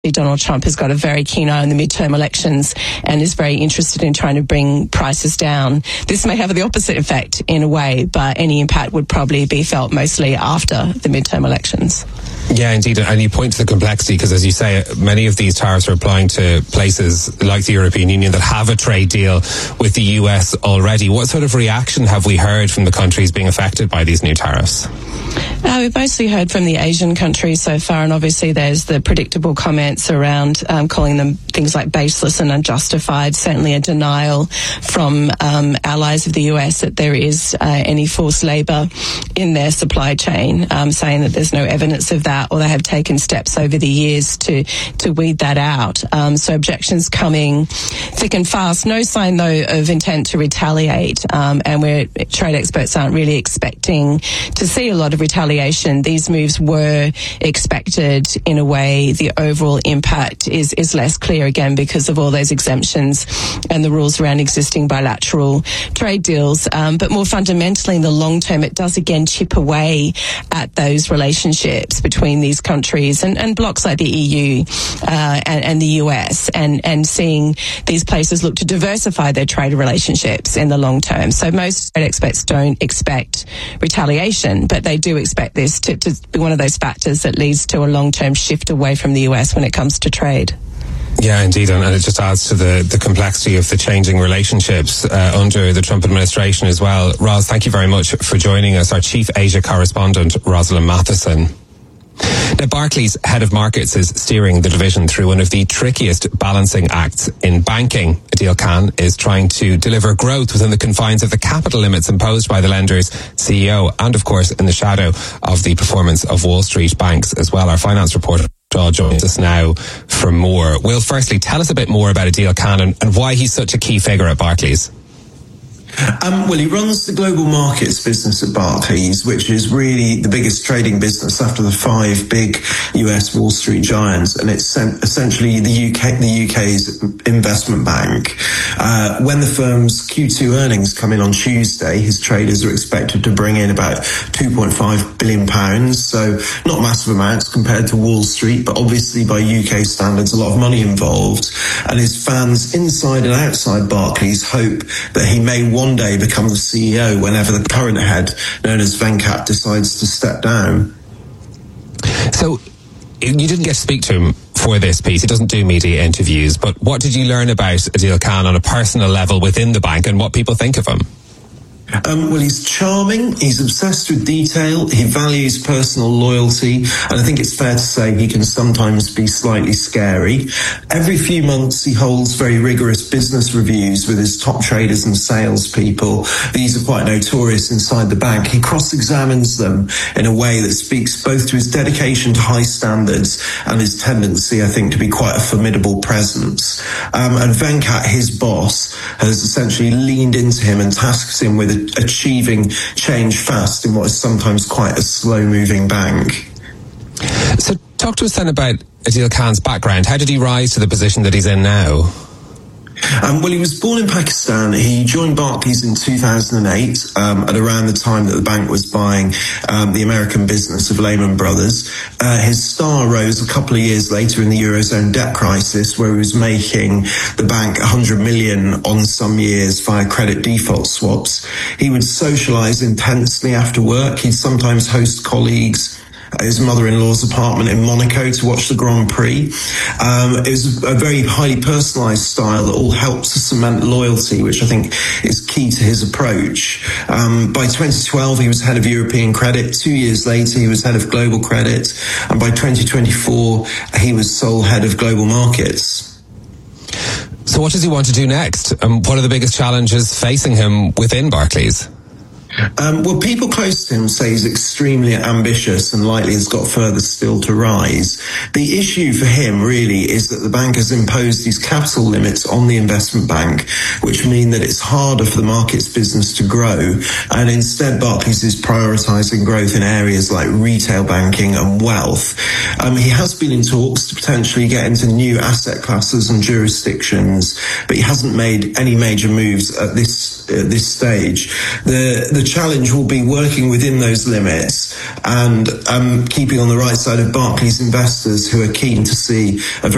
Donald Trump has got a very keen eye on the midterm elections and is very interested in trying to bring prices down. This may have the opposite effect in a way, but any impact would probably be felt mostly after the midterm elections. Yeah, indeed. And you point to the complexity because, as you say, many of these tariffs are applying to places like the European Union that have a trade deal with the US already. What sort of reaction have we heard from the countries being affected by these new tariffs? We've mostly heard from the Asian countries so far, and obviously there's the predictable comments around calling them things like baseless and unjustified, certainly a denial from allies of the US that there is any forced labour in their supply chain, saying that there's no evidence of that, or they have taken steps over the years to weed that out. So objections coming thick and fast. No sign, though, of intent to retaliate, and trade experts aren't really expecting to see a lot of retaliation. These moves were expected in a way. The overall impact is less clear, again, because of all those exemptions and the rules around existing bilateral trade deals. But more fundamentally, in the long term, it does again chip away at those relationships between these countries and blocs like the EU and the US, and seeing these places look to diversify their trade relationships in the long term. So most trade experts don't expect retaliation, but they do expect this to be one of those factors that leads to a long-term shift away from the US when it comes to trade. Yeah, indeed, and it just adds to the complexity of the changing relationships under the Trump administration as well. Ros, thank you very much for joining us. Our Chief Asia Correspondent, Rosalind Matheson. Now, Barclays Head of Markets is steering the division through one of the trickiest balancing acts in banking. Adil Khan is trying to deliver growth within the confines of the capital limits imposed by the lender's CEO, and of course in the shadow of the performance of Wall Street banks as well. Our finance reporter joins us now for more. Will, firstly, tell us a bit more about Adil Khan and why he's such a key figure at Barclays. Well, he runs the global markets business at Barclays, which is really the biggest trading business after the 5 big US Wall Street giants, and it's essentially the UK's investment bank. When the firm's Q2 earnings come in on Tuesday, his traders are expected to bring in about £2.5 billion, so not massive amounts compared to Wall Street, but obviously by UK standards, a lot of money involved. And his fans inside and outside Barclays hope that he may one day become the CEO whenever the current head, known as Venkat, decides to step down. So you didn't get to speak to him for this piece. He doesn't do media interviews, but what did you learn about Adil Khan on a personal level within the bank and what people think of him? Well, he's charming, he's obsessed with detail, he values personal loyalty, and I think it's fair to say he can sometimes be slightly scary. Every few months he holds very rigorous business reviews with his top traders and salespeople. These are quite notorious inside the bank. He cross-examines them in a way that speaks both to his dedication to high standards and his tendency, I think, to be quite a formidable presence. And Venkat, his boss, has essentially leaned into him and tasked him with achieving change fast in what is sometimes quite a slow-moving bank. So talk to us then about Adil Khan's background. How did he rise to the position that he's in now? Well, he was born in Pakistan. He joined Barclays in 2008, at around the time that the bank was buying the American business of Lehman Brothers. His star rose a couple of years later in the Eurozone debt crisis, where he was making the bank 100 million on some years via credit default swaps. He would socialise intensely after work. He'd sometimes host colleagues at his mother-in-law's apartment in Monaco to watch the Grand Prix. It was a very highly personalised style that all helped to cement loyalty, which I think is key to his approach. By 2012, he was head of European credit. 2 years later, he was head of global credit. And by 2024, he was sole head of global markets. So what does he want to do next? What are the biggest challenges facing him within Barclays? Well, people close to him say he's extremely ambitious and likely has got further still to rise. The issue for him really is that the bank has imposed these capital limits on the investment bank, which mean that it's harder for the markets business to grow. And instead, Barclays is prioritising growth in areas like retail banking and wealth. He has been in talks to potentially get into new asset classes and jurisdictions, but he hasn't made any major moves at this stage. The challenge will be working within those limits and keeping on the right side of Barclays investors who are keen to see a very